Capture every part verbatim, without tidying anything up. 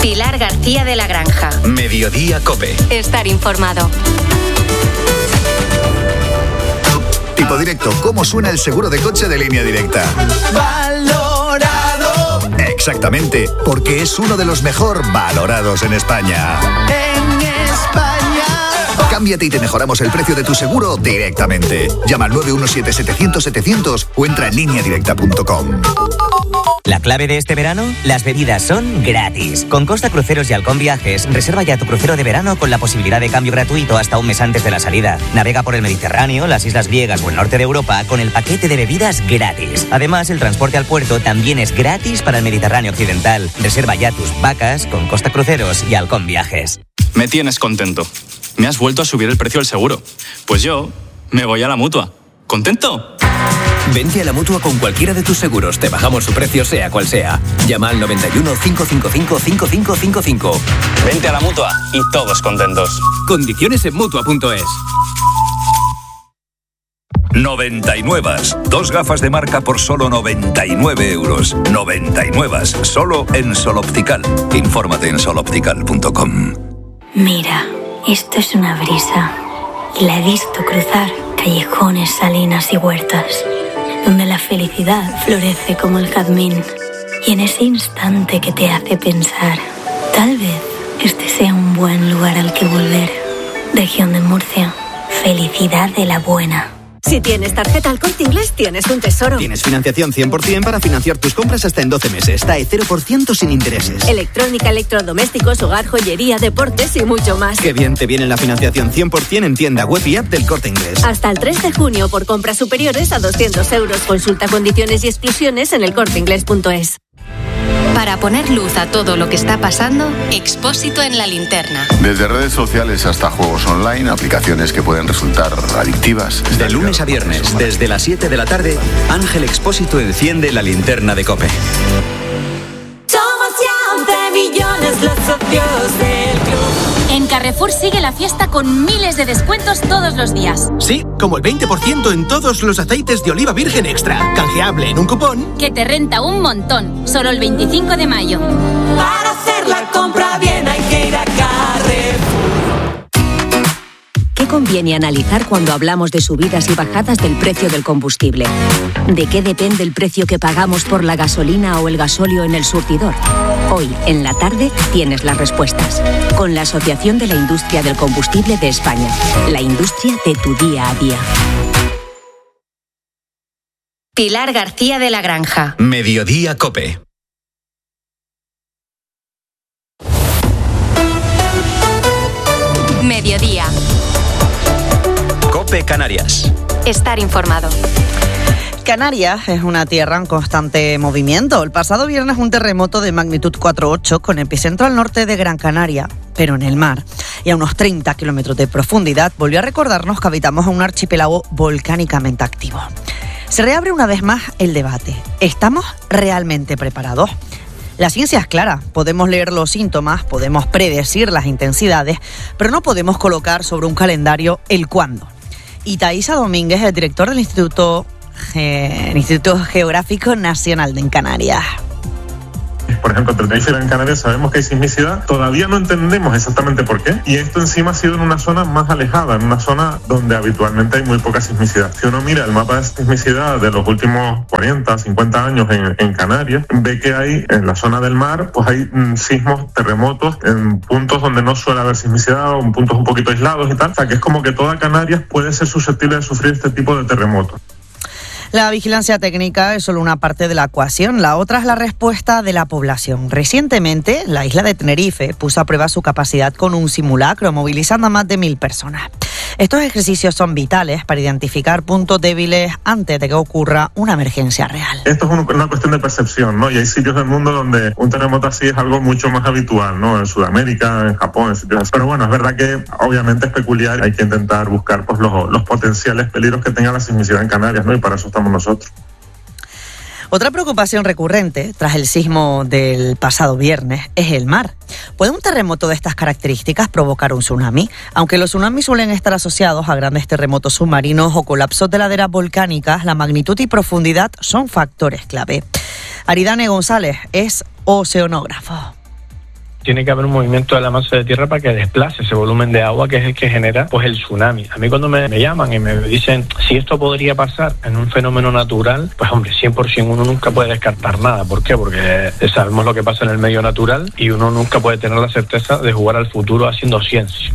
Pilar García de la Granja. Mediodía COPE. Estar informado. Tipo Directo, ¿cómo suena el seguro de coche de Línea Directa? Valorado. Exactamente, porque es uno de los mejor valorados en España. En España. Cámbiate y te mejoramos el precio de tu seguro directamente. Llama al nueve uno siete, setecientos, setecientos o entra en línea directa punto com. La clave de este verano, las bebidas son gratis. Con Costa Cruceros y Halcón Viajes, reserva ya tu crucero de verano con la posibilidad de cambio gratuito hasta un mes antes de la salida. Navega por el Mediterráneo, las islas griegas o el norte de Europa con el paquete de bebidas gratis. Además, el transporte al puerto también es gratis para el Mediterráneo occidental. Reserva ya tus vacas con Costa Cruceros y Halcón Viajes. Me tienes contento. Me has vuelto a subir el precio del seguro. Pues yo me voy a la Mutua. ¿Contento? Vente a la Mutua con cualquiera de tus seguros. Te bajamos su precio sea cual sea. Llama al noventa y uno, cinco cinco cinco, cinco cinco cinco cinco. Vente a la Mutua y todos contentos. Condiciones en Mutua punto es. noventa y nueve. Dos gafas de marca por solo noventa y nueve euros. noventa y nueve. Solo en Sol Optical. Infórmate en sol optical punto com. Mira, esto es una brisa. Y la he visto cruzar callejones, salinas y huertas, donde la felicidad florece como el jazmín. Y en ese instante que te hace pensar, tal vez este sea un buen lugar al que volver. Región de Murcia, felicidad de la buena. Si tienes tarjeta El Corte Inglés, tienes un tesoro. Tienes financiación cien por ciento para financiar tus compras hasta en doce meses. T A E cero por ciento sin intereses. Electrónica, electrodomésticos, hogar, joyería, deportes y mucho más. Qué bien te viene la financiación cien por ciento en tienda web y app del Corte Inglés. Hasta el tres de junio por compras superiores a doscientos euros. Consulta condiciones y exclusiones en el corte inglés punto es. Para poner luz a todo lo que está pasando, Expósito en la linterna. Desde redes sociales hasta juegos online, aplicaciones que pueden resultar adictivas. De lunes a viernes, desde las siete de la tarde, Ángel Expósito enciende la linterna de COPE. Somos ya once millones los socios del club. En Carrefour sigue la fiesta con miles de descuentos todos los días. Sí, como el veinte por ciento en todos los aceites de oliva virgen extra. Canjeable en un cupón que te renta un montón. Solo el veinticinco de mayo. Para hacer la compra bien hay que ir a Carrefour. ¿Qué conviene analizar cuando hablamos de subidas y bajadas del precio del combustible? ¿De qué depende el precio que pagamos por la gasolina o el gasóleo en el surtidor? Hoy, en la tarde, tienes las respuestas. Con la Asociación de la Industria del Combustible de España. La industria de tu día a día. Pilar García de la Granja. Mediodía COPE. Mediodía. COPE Canarias. Estar informado. Canarias es una tierra en constante movimiento. El pasado viernes un terremoto de magnitud cuatro punto ocho con epicentro al norte de Gran Canaria, pero en el mar, y a unos treinta kilómetros de profundidad, volvió a recordarnos que habitamos en un archipiélago volcánicamente activo. Se reabre una vez más el debate. ¿Estamos realmente preparados? La ciencia es clara, podemos leer los síntomas, podemos predecir las intensidades, pero no podemos colocar sobre un calendario el cuándo. Y Thaisa Domínguez, el director del Instituto El Instituto Geográfico Nacional de en Canarias. Por ejemplo, Tenerife y Gran Canaria sabemos que hay sismicidad, todavía no entendemos exactamente por qué, y esto encima ha sido en una zona más alejada, en una zona donde habitualmente hay muy poca sismicidad. Si uno mira el mapa de sismicidad de los últimos cuarenta, cincuenta años en, en Canarias, ve que hay en la zona del mar, pues hay mm, sismos, terremotos en puntos donde no suele haber sismicidad o en puntos un poquito aislados y tal, o sea que es como que toda Canarias puede ser susceptible de sufrir este tipo de terremotos. La vigilancia técnica es solo una parte de la ecuación, la otra es la respuesta de la población. Recientemente, la isla de Tenerife puso a prueba su capacidad con un simulacro, movilizando a más de mil personas. Estos ejercicios son vitales para identificar puntos débiles antes de que ocurra una emergencia real. Esto es una cuestión de percepción, ¿no? Y hay sitios del mundo donde un terremoto así es algo mucho más habitual, ¿no? En Sudamérica, en Japón, en sitios así. Pero bueno, es verdad que obviamente es peculiar, hay que intentar buscar pues los, los potenciales peligros que tenga la sismicidad en Canarias, ¿no? Y para eso estamos nosotros. Otra preocupación recurrente tras el sismo del pasado viernes es el mar. ¿Puede un terremoto de estas características provocar un tsunami? Aunque los tsunamis suelen estar asociados a grandes terremotos submarinos o colapsos de laderas volcánicas, la magnitud y profundidad son factores clave. Aridane González es oceanógrafo. Tiene que haber un movimiento de la masa de tierra para que desplace ese volumen de agua que es el que genera pues el tsunami. A mí cuando me, me llaman y me dicen si esto podría pasar en un fenómeno natural, pues hombre, cien por ciento uno nunca puede descartar nada. ¿Por qué? Porque sabemos lo que pasa en el medio natural y uno nunca puede tener la certeza de jugar al futuro haciendo ciencia.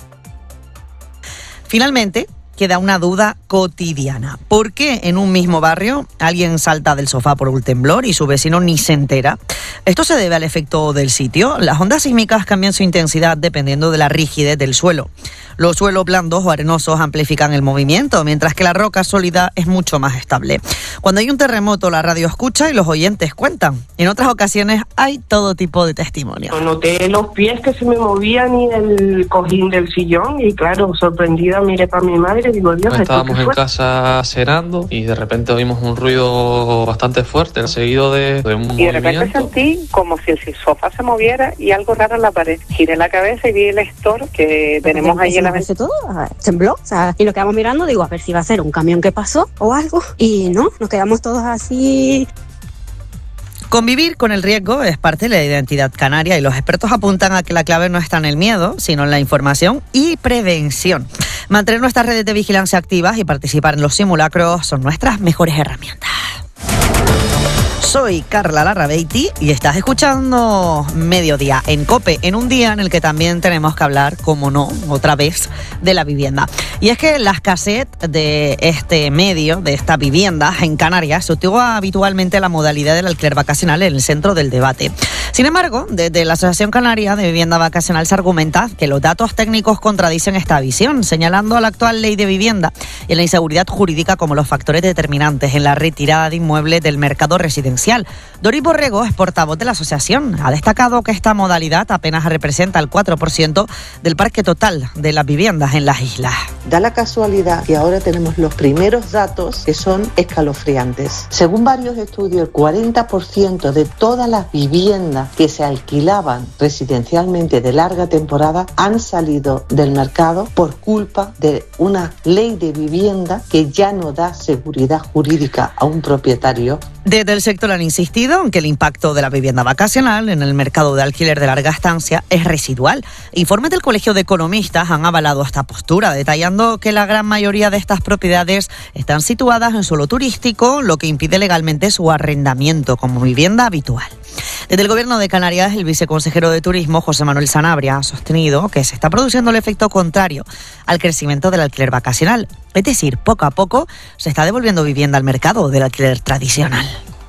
Finalmente, queda una duda cotidiana. ¿Por qué en un mismo barrio alguien salta del sofá por un temblor y su vecino ni se entera? ¿Esto se debe al efecto del sitio? Las ondas sísmicas cambian su intensidad dependiendo de la rigidez del suelo. Los suelos blandos o arenosos amplifican el movimiento, mientras que la roca sólida es mucho más estable. Cuando hay un terremoto, la radio escucha y los oyentes cuentan. En otras ocasiones hay todo tipo de testimonios. Noté los pies que se me movían y el cojín del sillón y claro, sorprendida miré para mi madre y digo, Dios, estábamos en casa cenando y de repente oímos un ruido bastante fuerte, seguido de, de un y movimiento. De repente sentí como si el sofá se moviera y algo raro en la pared. Giré la cabeza y vi el store que tenemos ahí en la mesa. Todo tembló, o sea, y lo quedamos mirando, digo, a ver si va a ser un camión que pasó o algo, y no, nos quedamos todos así. Convivir con el riesgo es parte de la identidad canaria y los expertos apuntan a que la clave no está en el miedo, sino en la información y prevención. Mantener nuestras redes de vigilancia activas y participar en los simulacros son nuestras mejores herramientas. Soy Carla Larrabeiti y estás escuchando Mediodía en COPE, en un día en el que también tenemos que hablar, como no, otra vez, de la vivienda. Y es que la escasez de este medio, de esta vivienda en Canarias, sitúa habitualmente la modalidad del alquiler vacacional en el centro del debate. Sin embargo, desde la Asociación Canaria de Vivienda Vacacional se argumenta que los datos técnicos contradicen esta visión, señalando a la actual ley de vivienda y la inseguridad jurídica como los factores determinantes en la retirada de inmuebles del mercado residencial. Dori Borrego es portavoz de la asociación. Ha destacado que esta modalidad apenas representa el cuatro por ciento del parque total de las viviendas en las islas. Da la casualidad que ahora tenemos los primeros datos que son escalofriantes. Según varios estudios, el cuarenta por ciento de todas las viviendas que se alquilaban residencialmente de larga temporada han salido del mercado por culpa de una ley de vivienda que ya no da seguridad jurídica a un propietario. Desde el sector han insistido en que el impacto de la vivienda vacacional en el mercado de alquiler de larga estancia es residual. Informes del Colegio de Economistas han avalado esta postura, detallando que la gran mayoría de estas propiedades están situadas en suelo turístico, lo que impide legalmente su arrendamiento como vivienda habitual. Desde el Gobierno de Canarias, el viceconsejero de Turismo, José Manuel Sanabria, ha sostenido que se está produciendo el efecto contrario al crecimiento del alquiler vacacional. Es decir, poco a poco se está devolviendo vivienda al mercado del alquiler tradicional.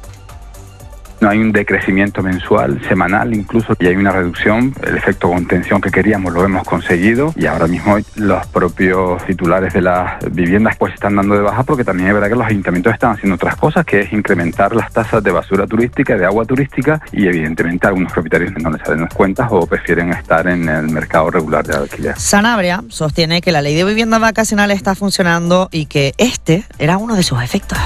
No hay un decrecimiento mensual, semanal incluso, y hay una reducción. El efecto contención que queríamos lo hemos conseguido y ahora mismo los propios titulares de las viviendas pues están dando de baja porque también es verdad que los ayuntamientos están haciendo otras cosas, que es incrementar las tasas de basura turística, de agua turística, y evidentemente algunos propietarios no les salen las cuentas o prefieren estar en el mercado regular de alquiler. Sanabria sostiene que la ley de vivienda vacacional está funcionando y que este era uno de sus efectos.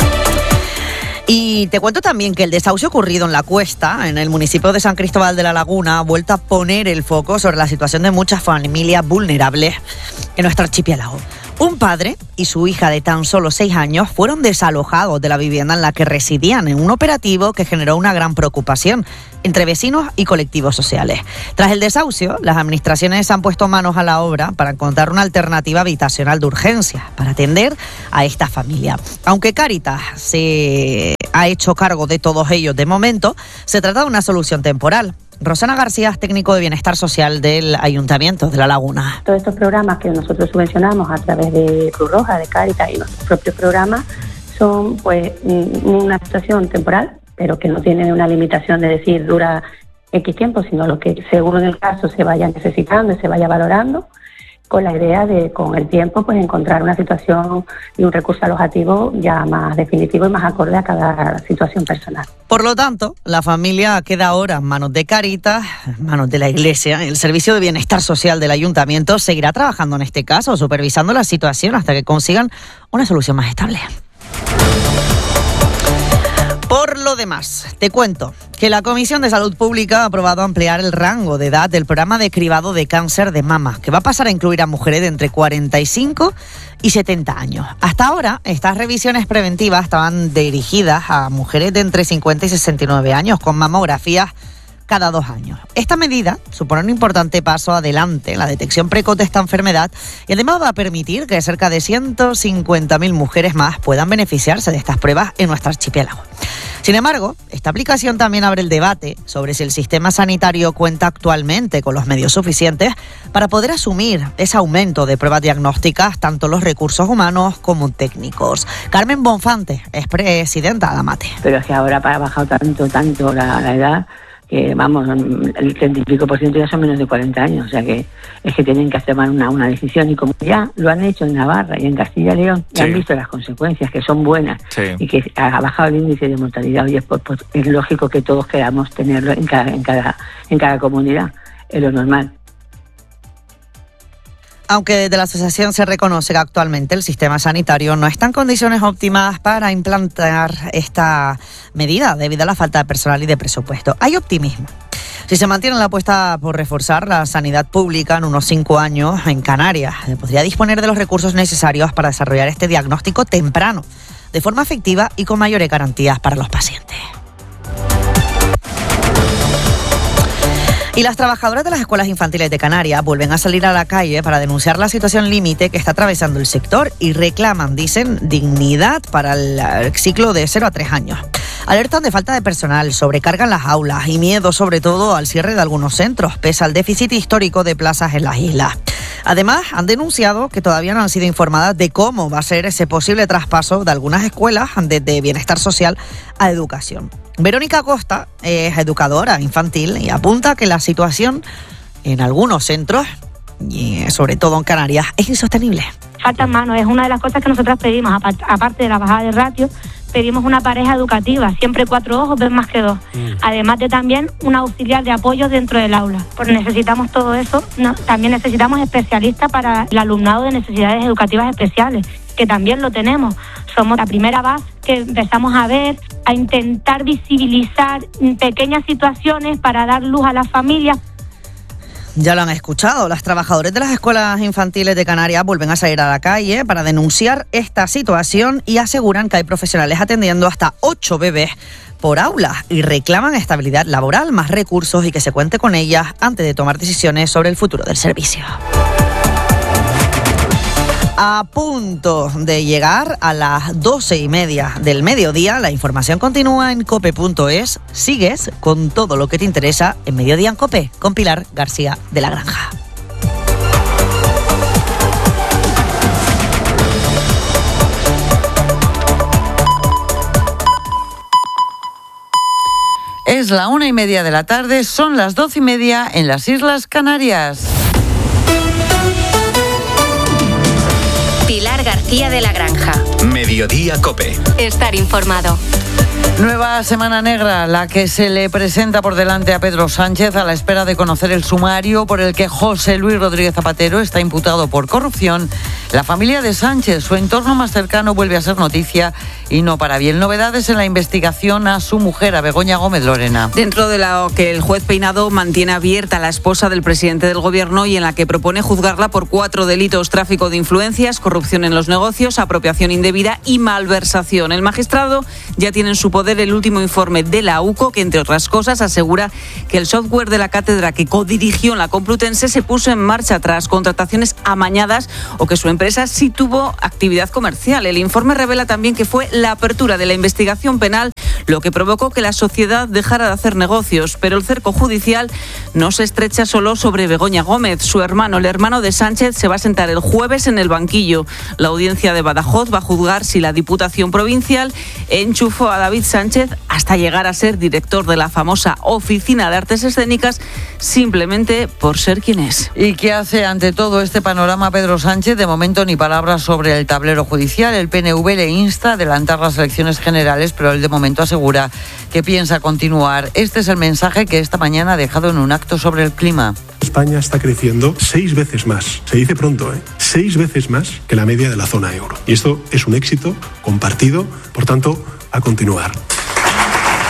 Y te cuento también que el desahucio ocurrido en La Cuesta, en el municipio de San Cristóbal de la Laguna, ha vuelto a poner el foco sobre la situación de muchas familias vulnerables en nuestro archipiélago. Un padre y su hija de tan solo seis años fueron desalojados de la vivienda en la que residían en un operativo que generó una gran preocupación entre vecinos y colectivos sociales. Tras el desahucio, las administraciones han puesto manos a la obra para encontrar una alternativa habitacional de urgencia para atender a esta familia. Aunque Cáritas se ha hecho cargo de todos ellos de momento, se trata de una solución temporal. Rosana García es técnico de bienestar social del Ayuntamiento de La Laguna. Todos estos programas que nosotros subvencionamos a través de Cruz Roja, de Cáritas y nuestros propios programas son pues una situación temporal, pero que no tiene una limitación de decir dura X tiempo, sino lo que según en el caso se vaya necesitando y se vaya valorando, con la idea de con el tiempo pues encontrar una situación y un recurso alojativo ya más definitivo y más acorde a cada situación personal. Por lo tanto, la familia queda ahora en manos de Cáritas, en manos de la Iglesia. El Servicio de Bienestar Social del Ayuntamiento seguirá trabajando en este caso, supervisando la situación hasta que consigan una solución más estable. Por lo demás, te cuento que la Comisión de Salud Pública ha aprobado ampliar el rango de edad del programa de cribado de cáncer de mama, que va a pasar a incluir a mujeres de entre cuarenta y cinco y setenta años. Hasta ahora, estas revisiones preventivas estaban dirigidas a mujeres de entre cincuenta y sesenta y nueve años, con mamografías cada dos años. Esta medida supone un importante paso adelante en la detección precoz de esta enfermedad y además va a permitir que cerca de ciento cincuenta mil mujeres más puedan beneficiarse de estas pruebas en nuestro archipiélago. Sin embargo, esta aplicación también abre el debate sobre si el sistema sanitario cuenta actualmente con los medios suficientes para poder asumir ese aumento de pruebas diagnósticas, tanto los recursos humanos como técnicos. Carmen Bonfante es presidenta de ADAMATE. Pero es que ahora ha bajado tanto, tanto la, la edad, que vamos, el treinta y pico por ciento ya son menos de cuarenta años, o sea que es que tienen que tomar una, una decisión, y como ya lo han hecho en Navarra y en Castilla y León, sí, y han visto las consecuencias, que son buenas, sí, y que ha bajado el índice de mortalidad, oye, pues, pues es lógico que todos queramos tenerlo en cada, en cada, en cada comunidad, es lo normal. Aunque desde la asociación se reconoce que actualmente el sistema sanitario no está en condiciones óptimas para implantar esta medida debido a la falta de personal y de presupuesto, hay optimismo. Si se mantiene la apuesta por reforzar la sanidad pública en unos cinco años en Canarias, podría disponer de los recursos necesarios para desarrollar este diagnóstico temprano, de forma efectiva y con mayores garantías para los pacientes. Y las trabajadoras de las escuelas infantiles de Canarias vuelven a salir a la calle para denunciar la situación límite que está atravesando el sector y reclaman, dicen, dignidad para el ciclo de cero a tres años. Alertan de falta de personal, sobrecargan las aulas y miedo sobre todo al cierre de algunos centros, pese al déficit histórico de plazas en las islas. Además, han denunciado que todavía no han sido informadas de cómo va a ser ese posible traspaso de algunas escuelas desde bienestar social a educación. Verónica Costa es educadora infantil y apunta que la situación en algunos centros, y sobre todo en Canarias, es insostenible. Faltan manos, es una de las cosas que nosotros pedimos, aparte de la bajada de ratio, pedimos una pareja educativa, siempre cuatro ojos ven más que dos, mm. además de también un auxiliar de apoyo dentro del aula, porque necesitamos todo eso, no, también necesitamos especialistas para el alumnado de necesidades educativas especiales, que también lo tenemos. Somos la primera base que empezamos a ver, a intentar visibilizar pequeñas situaciones para dar luz a las familias. Ya lo han escuchado, las trabajadoras de las escuelas infantiles de Canarias vuelven a salir a la calle para denunciar esta situación y aseguran que hay profesionales atendiendo hasta ocho bebés por aula y reclaman estabilidad laboral, más recursos y que se cuente con ellas antes de tomar decisiones sobre el futuro del servicio. A punto de llegar a las doce y media del mediodía, la información continúa en cope punto es. Sigues con todo lo que te interesa en Mediodía en COPE, con Pilar García de la Granja. Es la una y media de la tarde, son las doce y media en las Islas Canarias. Pilar García de la Granja. Mediodía COPE. Estar informado. Nueva semana negra, la que se le presenta por delante a Pedro Sánchez a la espera de conocer el sumario por el que José Luis Rodríguez Zapatero está imputado por corrupción. La familia de Sánchez, su entorno más cercano, vuelve a ser noticia y no para bien. Novedades en la investigación a su mujer, a Begoña Gómez Lorena. Dentro de lo que el juez Peinado mantiene abierta a la esposa del presidente del gobierno y en la que propone juzgarla por cuatro delitos: tráfico de influencias, corrupción en los negocios, apropiación indebida y malversación. El magistrado ya tiene en su poder el último informe de la U C O, que entre otras cosas asegura que el software de la cátedra que codirigió en la Complutense se puso en marcha tras contrataciones amañadas o que su empresa sí tuvo actividad comercial. El informe revela también que fue la apertura de la investigación penal lo que provocó que la sociedad dejara de hacer negocios, pero el cerco judicial no se estrecha solo sobre Begoña Gómez. Su hermano, el hermano de Sánchez, se va a sentar el jueves en el banquillo. La audiencia de Badajoz va a juzgar si la Diputación Provincial enchufó a David Sánchez hasta llegar a ser director de la famosa Oficina de Artes Escénicas simplemente por ser quien es. ¿Y qué hace ante todo este panorama Pedro Sánchez? De momento ni palabras sobre el tablero judicial. El P N V le insta a adelantar las elecciones generales, pero él de momento asegura que piensa continuar. Este es el mensaje que esta mañana ha dejado en un acto sobre el clima. España está creciendo seis veces más, se dice pronto, ¿eh? seis veces más que la media de la zona euro. Y esto es un éxito compartido, por tanto, a continuar.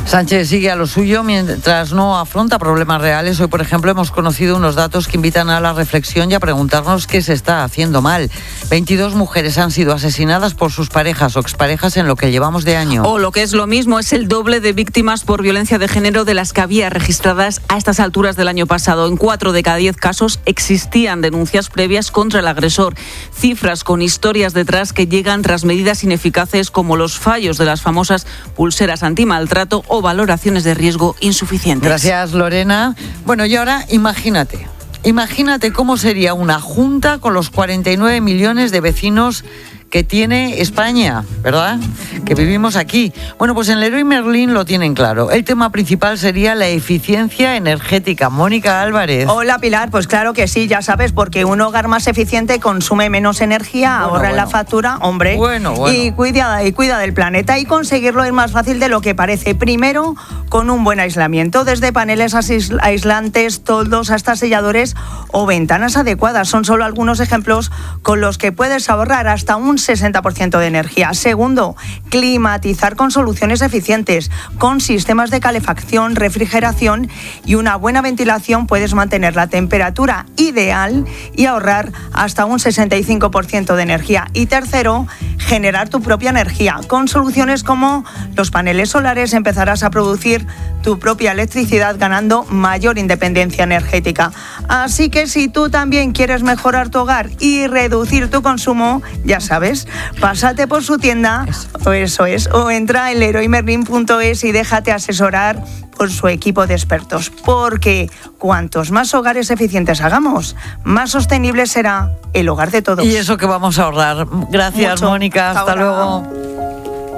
Sánchez sigue a lo suyo mientras no afronta problemas reales. Hoy, por ejemplo, hemos conocido unos datos que invitan a la reflexión y a preguntarnos qué se está haciendo mal. veintidós mujeres han sido asesinadas por sus parejas o exparejas en lo que llevamos de año. O lo que es lo mismo, es el doble de víctimas por violencia de género de las que había registradas a estas alturas del año pasado. En cuatro de cada diez casos existían denuncias previas contra el agresor. Cifras con historias detrás que llegan tras medidas ineficaces como los fallos de las famosas pulseras antimaltrato o valoraciones de riesgo insuficientes. Gracias, Lorena. Bueno, y ahora imagínate, imagínate cómo sería una junta con los cuarenta y nueve millones de vecinos que tiene España, ¿verdad? Que vivimos aquí. Bueno, pues en Leroy Merlin lo tienen claro. El tema principal sería la eficiencia energética. Mónica Álvarez. Hola, Pilar. Pues claro que sí, ya sabes, porque un hogar más eficiente consume menos energía, bueno, ahorra bueno. en la factura, hombre, bueno, bueno. Y, cuida, y cuida del planeta. Y conseguirlo es más fácil de lo que parece. Primero, con un buen aislamiento, desde paneles aislantes, toldos hasta selladores o ventanas adecuadas. Son solo algunos ejemplos con los que puedes ahorrar hasta un sesenta por ciento de energía. Segundo, climatizar con soluciones eficientes. Con sistemas de calefacción, refrigeración y una buena ventilación puedes mantener la temperatura ideal y ahorrar hasta un sesenta y cinco por ciento de energía. Y tercero, generar tu propia energía. Con soluciones como los paneles solares empezarás a producir tu propia electricidad ganando mayor independencia energética. Así que si tú también quieres mejorar tu hogar y reducir tu consumo, ya sabes, pásate por su tienda, o eso es, o entra en leroy merlin punto es y déjate asesorar por su equipo de expertos, porque cuantos más hogares eficientes hagamos, más sostenible será el hogar de todos. Y eso que vamos a ahorrar. Gracias, Mucho. Mónica. Hasta, Hasta luego.